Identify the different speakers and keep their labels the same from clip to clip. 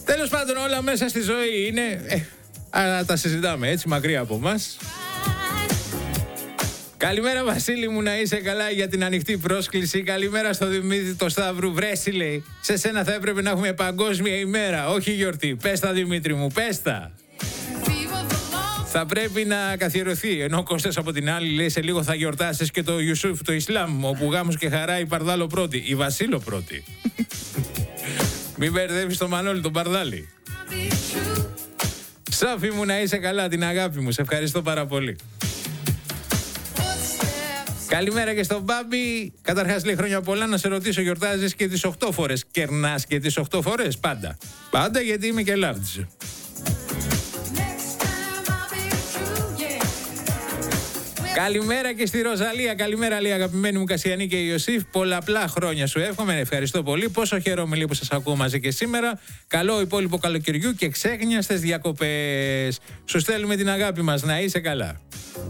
Speaker 1: Τέλος πάντων, όλα μέσα στη ζωή είναι. Αλλά τα συζητάμε έτσι, μακριά από μας. Καλημέρα, Βασίλη μου, να είσαι καλά, για την ανοιχτή πρόσκληση. Καλημέρα στο Δημήτρη το Σταύρου. Βρέσει, λέει. Σε σένα θα έπρεπε να έχουμε παγκόσμια ημέρα, όχι γιορτή. Πες τα, Δημήτρη μου, πες τα. Θα πρέπει να καθιερωθεί. Ενώ ο Κώστας από την άλλη λέει: σε λίγο θα γιορτάσεις και το Ιουσούφ, το Ισλάμ, όπου γάμος και χαρά η Παρδάλο πρώτη. Η Βασίλο πρώτη. Μην μπερδεύεις τον Μανώλη τον Παρδάλη. Σάφη μου, να είσαι καλά, την αγάπη μου. Σε ευχαριστώ πάρα πολύ. Καλημέρα και στον Μπάμπη. Καταρχάς, λέει, χρόνια πολλά. Να σε ρωτήσω, γιορτάζεις και τις 8 φορές? Κερνάς και τις 8 φορές? Πάντα. Πάντα, γιατί είμαι και large. Καλημέρα και στη Ροζαλία. Καλημέρα, λέει, αγαπημένη μου Κασιανή και Ιωσήφ. Πολλαπλά χρόνια σου εύχομαι. Ευχαριστώ πολύ. Πόσο χαίρομαι, λέει, που σας ακούω μαζί και σήμερα. Καλό υπόλοιπο καλοκαιριού και ξέχνιαστες διακοπές. Σου στέλνουμε την αγάπη μας. Να είσαι καλά.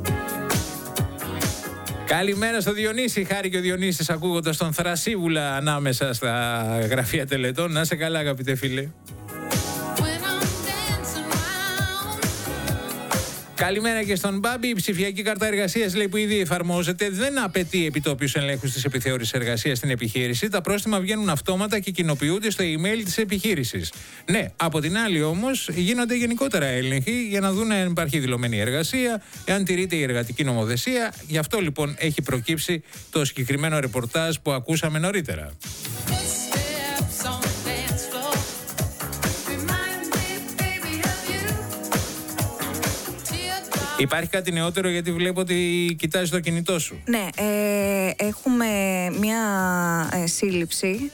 Speaker 1: Καλημέρα στο Διονύση. Χάρη και ο Διονύσης ακούγοντας τον Θρασίβουλα ανάμεσα στα γραφεία τελετών. Να είσαι καλά, αγαπητέ φίλε. Καλημέρα και στον Μπάμπη. Η ψηφιακή κάρτα εργασίας, λέει, που ήδη εφαρμόζεται, δεν απαιτεί επιτόπιους ελέγχους της επιθεώρησης εργασίας στην επιχείρηση. Τα πρόστιμα βγαίνουν αυτόματα και κοινοποιούνται στο email της επιχείρησης. Ναι, από την άλλη όμως γίνονται γενικότερα έλεγχοι για να δουν αν υπάρχει δηλωμένη εργασία, εάν τηρείται η εργατική νομοθεσία. Γι' αυτό λοιπόν έχει προκύψει το συγκεκριμένο ρεπορτάζ που ακούσαμε νωρίτερα. Υπάρχει κάτι νεότερο, γιατί βλέπω ότι κοιτάζεις το κινητό σου?
Speaker 2: Ναι, έχουμε μια σύλληψη.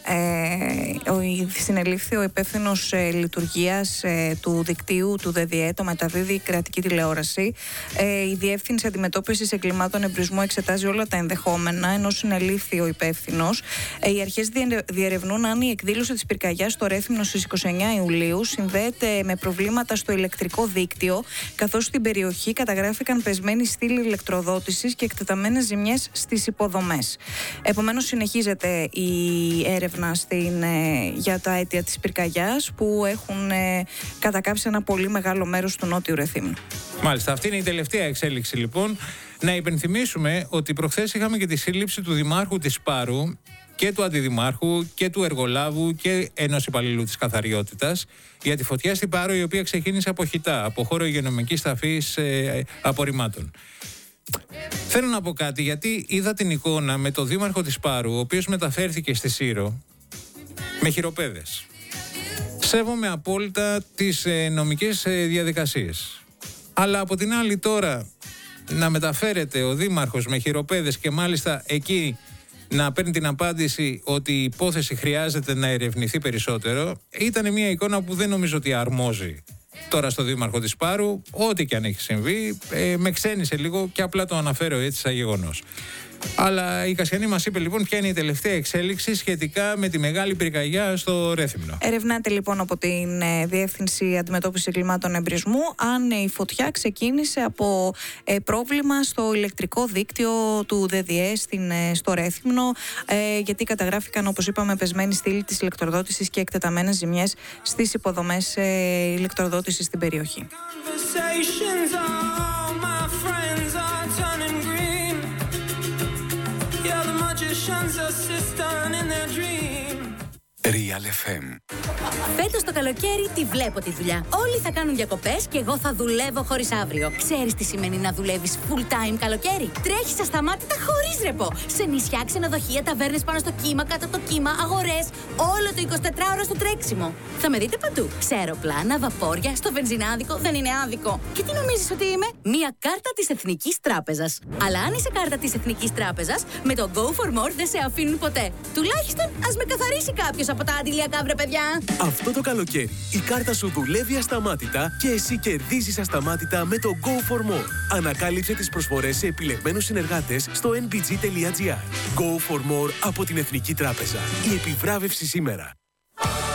Speaker 2: Συνελήφθη ο υπεύθυνος λειτουργίας του δικτύου του ΔΔΕ, το μεταδίδει η κρατική τηλεόραση. Η Διεύθυνση Αντιμετώπισης Εγκλημάτων Εμπρισμού εξετάζει όλα τα ενδεχόμενα, ενώ συνελήφθη ο υπεύθυνος. Οι αρχές διερευνούν αν η εκδήλωση της πυρκαγιάς στο Ρέθυμνο στις 29 Ιουλίου συνδέεται με προβλήματα στο ηλεκτρικό δίκτυο, καθώς στην περιοχή καταγράφηκαν πεσμένη στήλη ηλεκτροδότησης και εκτεταμένες ζημιές στις υποδομές. Επομένως, συνεχίζεται η έρευνα για τα αίτια της πυρκαγιάς, που έχουν κατακάψει ένα πολύ μεγάλο μέρος του νότιου Ρεθύμνου.
Speaker 1: Μάλιστα, αυτή είναι η τελευταία εξέλιξη λοιπόν. Να υπενθυμίσουμε ότι προχθές είχαμε και τη σύλληψη του Δημάρχου της Πάρου και του Αντιδημάρχου και του Εργολάβου και ενός υπαλλήλου της καθαριότητας για τη φωτιά στην Πάρο, η οποία ξεκίνησε από χιτά, από χώρο υγειονομικής ταφής απορριμμάτων. Θέλω να πω κάτι, γιατί είδα την εικόνα με το Δήμαρχο της Πάρου, ο οποίος μεταφέρθηκε στη Σύρο με χειροπέδες. Σέβομαι απόλυτα τις νομικές διαδικασίες. Αλλά από την άλλη τώρα να μεταφέρεται ο Δήμαρχος με χειροπέδες και μάλιστα εκεί να παίρνει την απάντηση ότι η υπόθεση χρειάζεται να ερευνηθεί περισσότερο, ήταν μια εικόνα που δεν νομίζω ότι αρμόζει τώρα στο Δήμαρχο της Πάρου. Ό,τι και αν έχει συμβεί, με ξένησε λίγο και απλά το αναφέρω έτσι σαν γεγονός. Αλλά η Κασιανή μας είπε λοιπόν ποια είναι η τελευταία εξέλιξη σχετικά με τη μεγάλη πυρκαγιά στο Ρέθυμνο. Ερευνάται
Speaker 2: λοιπόν από την Διεύθυνση Αντιμετώπισης Εγκλημάτων Εμπρισμού αν η φωτιά ξεκίνησε από πρόβλημα στο ηλεκτρικό δίκτυο του ΔΔΕ στο Ρέθυμνο, γιατί καταγράφηκαν, όπως είπαμε, πεσμένη στήλη της ηλεκτροδότησης και εκτεταμένες ζημιές στις υποδομές ηλεκτροδότησης στην περιοχή.
Speaker 3: Real FM.
Speaker 4: Φέτος το καλοκαίρι τη βλέπω τη δουλειά. Όλοι θα κάνουν διακοπές και εγώ θα δουλεύω χωρίς αύριο. Ξέρεις τι σημαίνει να δουλεύεις full time καλοκαίρι? Τρέχεις ασταμάτητα χωρίς ρεπό. Σε νησιά, ξενοδοχεία, ταβέρνες πάνω στο κύμα, κάτω από το κύμα, αγορές. Όλο το 24ωρο στο τρέξιμο. Θα με δείτε παντού. Σε αεροπλάνα, βαπόρια, στο βενζινάδικο. Δεν είναι άδικο. Και τι νομίζεις ότι είμαι? Μία κάρτα της Εθνικής Τράπεζας. Αλλά αν είσαι κάρτα της Εθνικής Τράπεζας, με το Go for More δεν σε αφήνουν ποτέ. Τουλάχιστον ας με καθαρίσει κάποιος από τα αντιλιακά, βρε παιδιά.
Speaker 3: Αυτό το καλοκαίρι η κάρτα σου δουλεύει ασταμάτητα και εσύ κερδίζεις ασταμάτητα με το Go for More. Ανακάλυψε τις προσφορές σε επιλεγμένους συνεργάτες στο nbg.gr. Go for More από την Εθνική Τράπεζα. Η επιβράβευση σήμερα.